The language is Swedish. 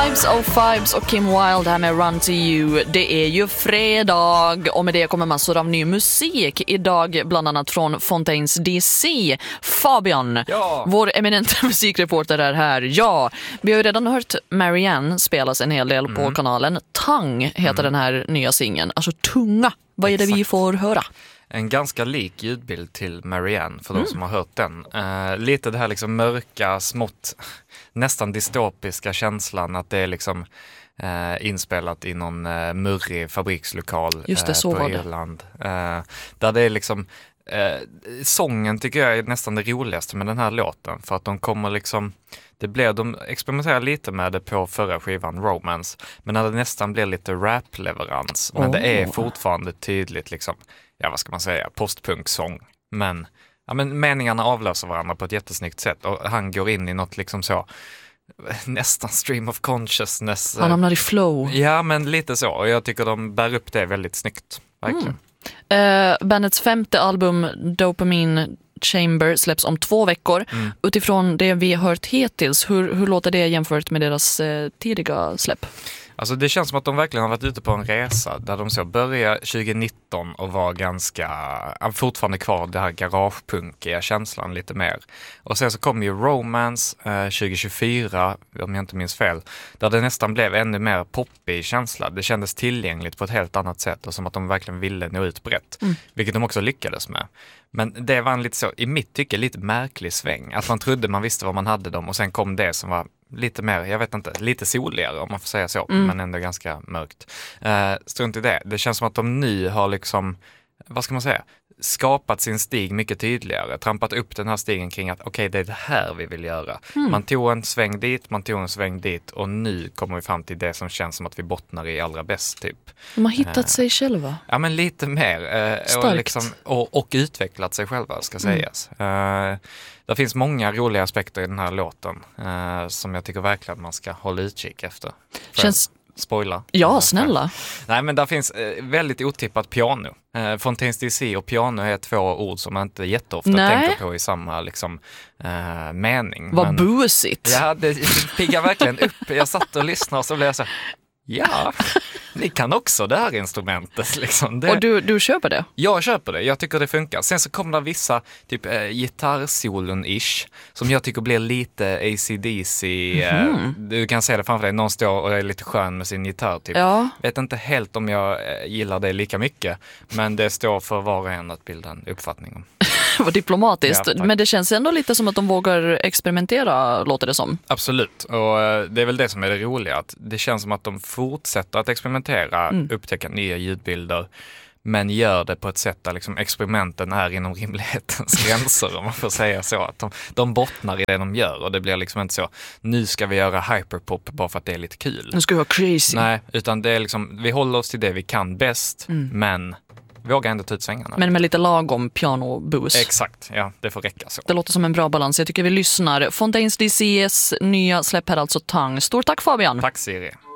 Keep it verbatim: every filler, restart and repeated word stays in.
Vibes of Fibes och Kim Wilde här med Run to You. Det är ju fredag och med det kommer massor av ny musik. Idag bland annat från Fontaines D C. Fabian, ja. Vår eminenta musikreporter är här. Ja, vi har ju redan hört Marianne spelas en hel del på mm. kanalen. Tang heter mm. den här nya singeln. Alltså tunga. Vad är det Exakt. vi får höra? En ganska lik ljudbild till Marianne för de mm. som har hört den. Uh, lite det här liksom mörka, smått, nästan dystopiska känslan att det är liksom uh, inspelat i någon uh, murrig fabrikslokal Just det, så uh, på var det. Irland. Uh, där det är liksom, uh, sången tycker jag är nästan det roligaste med den här låten för att de kommer liksom, det blir, de experimenterar lite med det på förra skivan Romance, men när det nästan blir lite rap-leverans, men oh. det är fortfarande tydligt liksom, ja vad ska man säga, postpunksång, men, ja, men meningarna avlöser varandra på ett jättesnyggt sätt och han går in i något liksom så nästan stream of consciousness. Han hamnar i flow. Ja, men lite så, och jag tycker de bär upp det väldigt snyggt, verkligen. Mm. Uh, bandets femte album Dopamine Chamber släpps om två veckor. Mm. Utifrån det vi har hört hittills, hur, hur låter det jämfört med deras eh, tidiga släpp? Alltså det känns som att de verkligen har varit ute på en resa där de så började tjugonitton och var ganska, fortfarande kvar det här garagepunkiga känslan lite mer. Och sen så kom ju Romance eh, tjugohundratjugofyra, om jag inte minns fel, där det nästan blev ännu mer poppig känsla. Det kändes tillgängligt på ett helt annat sätt och som att de verkligen ville nå ut brett, mm. vilket de också lyckades med. Men det var en lite så, i mitt tycke, lite märklig sväng. Att man trodde man visste vad man hade dem och sen kom det som var lite mer, jag vet inte, lite soligare om man får säga så, mm. men ändå ganska mörkt. Uh, strunt i det. Det känns som att de nu har liksom, vad ska man säga, skapat sin stig mycket tydligare, trampat upp den här stigen kring att okej, okay, det är det här vi vill göra. Mm. Man tog en sväng dit, man tog en sväng dit och nu kommer vi fram till det som känns som att vi bottnar i allra bäst typ. De har hittat uh, sig själva. Ja, men lite mer. Uh, och, liksom, och, och utvecklat sig själva, ska sägas. Mm. Uh, det finns många roliga aspekter i den här låten uh, som jag tycker verkligen man ska hålla utkik efter. Känns... Spoiler. Ja, snälla. Nej, men där finns eh, väldigt otippat piano. Eh, Fontaines D C och piano är två ord som man inte jätteofta Nej. tänker på i samma liksom, eh, mening. Vad men, busigt. Ja, det, det piggar verkligen upp. Jag satt och lyssnade och så blev jag så ja, ni kan också det här instrumentet. Liksom. Det, och du, du köper det? Jag köper det, jag tycker det funkar. Sen så kommer det vissa typ äh, gitarrsolon-ish som jag tycker blir lite A C D C. Mm. Äh, du kan se det framför dig, någon står och är lite skön med sin gitarr. Typ. Ja. Vet inte helt om jag äh, gillar det lika mycket, men det står för var och en att bilda en uppfattning om. Vad diplomatiskt, ja, men det känns ändå lite som att de vågar experimentera, låter det som. Absolut, och äh, det är väl det som är det roliga, att det känns som att de fortsätter att experimentera, mm. upptäcka nya ljudbilder, men gör det på ett sätt där liksom experimenten är inom rimlighetens gränser, om man får säga så. Att de, de bottnar i det de gör och det blir liksom inte så, nu ska vi göra hyperpop bara för att det är lite kul. Nu ska vi vara crazy. Nej, utan det är liksom, vi håller oss till det vi kan bäst, mm. men vågar ändå ta ut svängarna. Men med lite lagom piano-bus. Exakt, ja, det får räcka så. Det låter som en bra balans. Jag tycker vi lyssnar. Fontaines D C:s nya släpp här, alltså Tang. Stort tack Fabian. Tack Siri.